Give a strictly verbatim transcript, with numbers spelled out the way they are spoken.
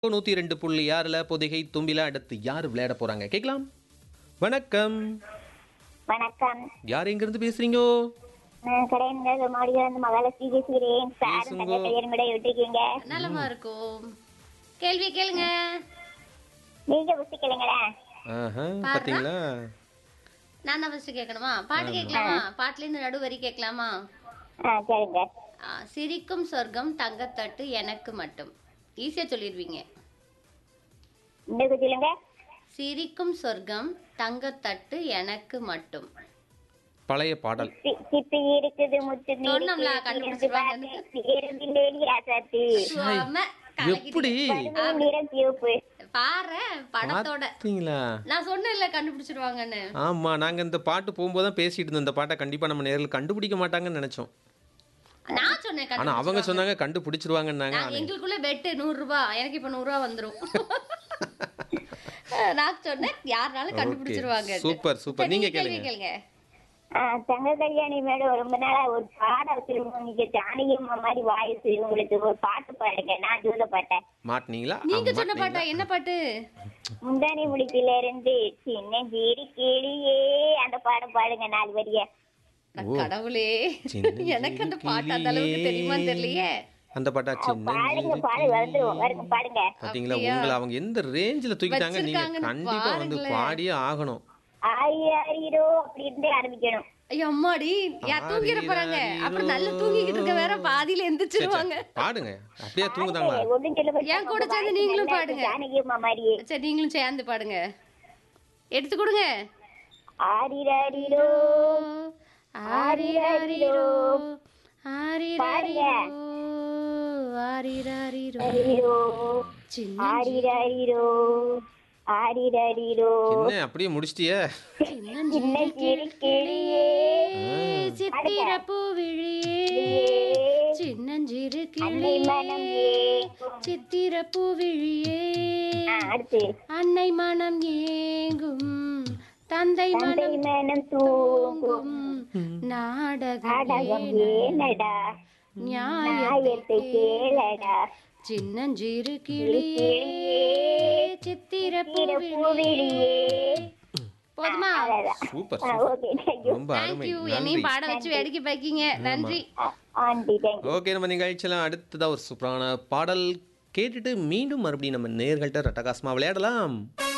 நூற்றி ரெண்டு புள்ளி ஆறில் பொதிகை தும்பில அடுத்து யார் விளையாட போறாங்க கேட்கலாம். வணக்கம். வணக்கம். யார் எங்கிருந்து பேசுறீங்க? நான் கடையன்ல மாடியிலிருந்து மகாலட்சுமி பேசுகிறேன். சார் பேசுங்கோ. தங்க கையன் கூட விட்டுருக்கீங்க. நலமா இருக்கும். கேள்வி கேளுங்க. நீங்க புசிக்கலைங்களேன். ஆஹா, பாருடா. பாத்தீங்களா? நான் தான் ஃபர்ஸ்ட் கேட்கணுமா? பாட்டு கேட்கலாமா? பாட்டுல இருந்து நடு வரி கேட்கலாமா? ஆ சரிங்க. ஆ, சிரிக்கும் சொர்க்கம் தங்கத்தட்டு எனக்கு மட்டும். ஈஸியா சொல்லிடுவீங்க. இன்னும் சொல்லுங்க. சிரிக்கும் சொர்க்கம் தங்கத்தட்டு எனக்கு மட்டும். பழைய பாடல். சி- சிப்பி இருக்குது முத்து சொன்னோம்ல, கண்டுபிடிச்சிருவாங்க. சும்மா எப்படி நிறம் சிவப்பு. பாரு படத்தோட. பாத்தீங்களா? நான் சொன்னேன்ல கண்டுபிடிச்சிருவாங்கன்னு. ஆமா, நாங்க இந்த பாட்டு போகும்போது தான் பேசிட்டு இருந்தோம். இந்த பாட்டை கண்டிப்பா நம்ம நேரில் கண்டுபிடிக்க மாட்டாங்கன்னு நினைச்சோம். நான் சொன்னேன் ஆனா அவங்க கண்டுபிடிச்சிருவாங்க. சொன்னாங்க கண்டுபிடிச்சிருவாங்கன்னாங்க. நாங்க எங்களுக்குள்ள பெட்டு நூறு ரூபாய். எனக்கு இப்ப நூறு ரூபாய் வந்துரும். நான் சொன்னேன் யாருனாலும் கண்டுபிடிச்சிருவாங்க. Super, super. நீங்க கேள்வி கேளுங்க. கேளுங்க. ஆ, தங்க கல்யாணி மேடம் ரொம்ப நாளா ஒரு பாடம் வச்சிருக்கோம். நீங்க ஜானகியம்மா மாதிரி வாய்ஸ் உங்களுக்கு ஒரு பாட்டு பாடுங்க. நான் சொல்ல பாட்டேன். மாட்டினீங்களா? நீங்க ஆ, சொன்ன பாட்டா? மாட்டினீங்களா? என்ன பாட்டு? முந்தானி முடிப்பில இருந்து சின்ன ஜீரி கிளியே அந்த பாடம் பாடுங்க நாலு வரிய. ஓ. கடவுளே, சின்ன எனக்கு அந்த பாட்டு அந்த அளவுக்கு கிளியே. தெரியுமான்னு தெரியலையே. அந்த பாட்டா சின்ன பாடுங்க பாடு வந்துருவோம் வருங்க பாடுங்க. பாத்தீங்களா? அப்படியா? உங்களை அவங்க எந்த ரேஞ்சில தூக்கிட்டாங்க. நீங்க வச்சிருக்காங்கன்னு கண்டிப்பா வந்து பாருங்களேன். பாடியே ஆகணும். ஆயிரோ அப்படி இருந்து ஆரம்பிக்கணும். ஐயோ அம்மாடி, யார் தூங்கிட போறாங்க? அப்புறம் நல்லா தூங்கிக்கிட்டு இருக்க வேற பாதியில எந்திரிச்சிருவாங்க. பாடுங்க. அப்படியே தூங்குதாங்களா? ஒண்ணும் சொல்ல மாட்டேன். என் கூட சேர்ந்து நீங்களும் பாடுங்க. ஜானகியம்மா மாதிரியே. சரி, நீங்களும் சேர்ந்து பாடுங்க. எடுத்து கொடுங்க. ஆரிரோ ஆரிராரிரோ, ஆரிராரிரோ, ஆரிராரிரோ. ஆரிரோ சின்ன ஆரிரோ ஆரிரோ என்ன அப்படியே முடிச்சிட்டியே? சின்ன சிறு கிளியே சித்திர பூவிழியே, சின்னஞ்சிறு அன்னை கிளியே, மனம் ஏங்கும். சித்திர பூவிழியே, ஆ, அடுத்து அன்னை மனம் ஏங்கும், தந்தை தந்தை மனம் மனம் தூங்கும். தூங்கும், நாடகம் நாடகம் ஏனடா, ஏனடா நியாயத்தை நாயத்தை கேளடா. சின்னஞ்சிறு கிளியே, சித்திர பூவிழியே. பூவிழியே. போதுமா? அவ்வளவுதான். சூப்பர், ஆ, சூப்பர். Okay thank you. ரொம்ப அருமை. தேங்க்யூ. நன்றி. என்னையும் பாட வச்சு வேடிக்கை பார்க்கீங்க. நன்றி. Aunty thank you. ஓகே, நம்ம நிகழ்ச்சியெல்லாம் அடுத்ததா ஒரு சூப்பரான பாடல் கேட்டுட்டு மீண்டும் மறுபடியும் நம்ம நேர்கள்ட்ட ரட்டகாசமா விளையாடலாம்.